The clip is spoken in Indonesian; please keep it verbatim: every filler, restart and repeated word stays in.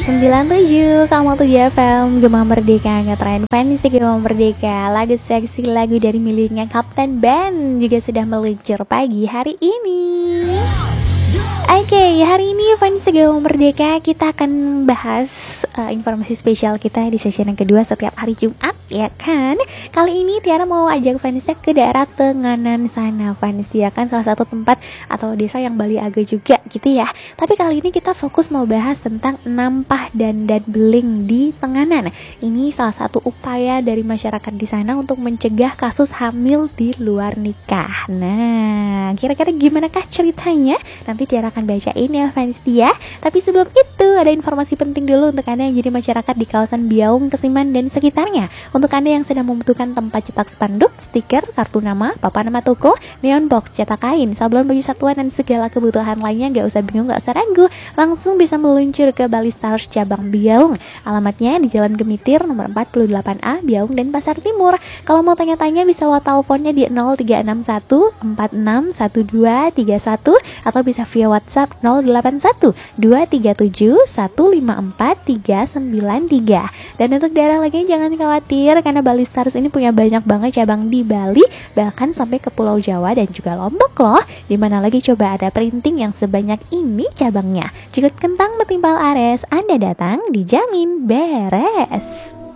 sembilan tujuh Kamu tujuh F M Gema Merdeka ngetren fans Gema Merdeka. Lagu seksi, lagu dari miliknya Kapten Ben juga sudah meluncur pagi hari ini. Oke, okay, hari ini fans Gema Merdeka kita akan bahas uh, informasi spesial kita di sesi yang kedua setiap hari Jumat, ya kan? Kali ini Tiara mau ajak fansnya ke daerah Tenganan sana, fans ya kan, salah satu tempat atau desa yang Bali Aga juga gitu ya. Tapi kali ini kita fokus mau bahas tentang nampah dan dan beling di Tenganan. Ini salah satu upaya dari masyarakat di sana untuk mencegah kasus hamil di luar nikah. Nah, kira-kira gimanakah ceritanya? Nanti Tiara akan bacain ya fans dia. Tapi sebelum itu ada informasi penting dulu untuk Anda yang jadi masyarakat di kawasan Biaung, Kesiman dan sekitarnya. Untuk Anda yang sedang membutuhkan tempat cetak spanduk, stiker, kartu nama, papan nama toko, neon box, cetak kain, sablon baju satuan dan segala kebutuhan lainnya, gak usah bingung, gak usah ragu, langsung bisa meluncur ke Bali Stars cabang Biaung. Alamatnya di Jalan Gemitir nomor empat puluh delapan A, Biaung dan Pasar Timur. Kalau mau tanya-tanya bisa lewat teleponnya di nol tiga enam satu empat enam satu dua tiga satu atau bisa via WhatsApp nol delapan satu dua tiga tujuh satu lima empat tiga sembilan tiga. Dan untuk daerah lainnya jangan khawatir karena Bali Stars ini punya banyak banget cabang di Bali, bahkan sampai ke Pulau Jawa dan juga Lombok loh. Dimana lagi coba ada printing yang sebanyak ini cabangnya. Jika kentang metimpal ares, Anda datang dijamin beres.